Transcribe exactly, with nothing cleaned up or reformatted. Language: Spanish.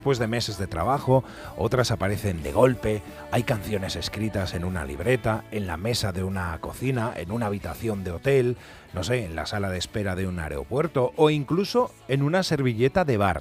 Después de meses de trabajo, otras aparecen de golpe. Hay canciones escritas en una libreta, en la mesa de una cocina, en una habitación de hotel, no sé, en la sala de espera de un aeropuerto o incluso en una servilleta de bar.